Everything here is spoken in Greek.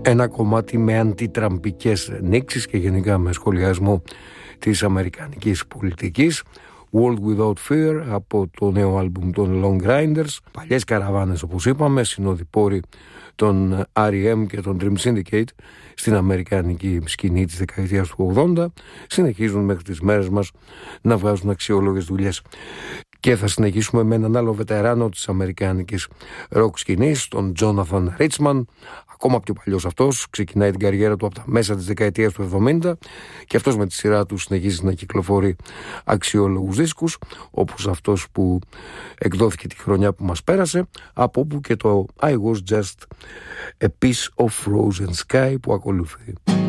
Ένα κομμάτι με αντιτραμπικές νήξεις και γενικά με σχολιασμό της αμερικανικής πολιτικής. World Without Fear από το νέο άλμπουμ των Long Grinders. Παλιές καραβάνες, όπως είπαμε, συνοδοιπόροι των R.E.M. και των Dream Syndicate στην αμερικανική σκηνή της δεκαετίας του 80 συνεχίζουν μέχρι τις μέρες μας να βγάζουν αξιόλογες δουλειές. Και θα συνεχίσουμε με έναν άλλο βετεράνο της αμερικάνικης ροκ σκηνής, τον Jonathan Richman. Ακόμα πιο παλιός αυτός, ξεκινάει την καριέρα του από τα μέσα της δεκαετίας του 70 και αυτός με τη σειρά του συνεχίζει να κυκλοφορεί αξιόλογους δίσκους, όπως αυτός που εκδόθηκε τη χρονιά που μας πέρασε, από όπου και το I Was Just a Piece of Frozen Sky που ακολουθεί.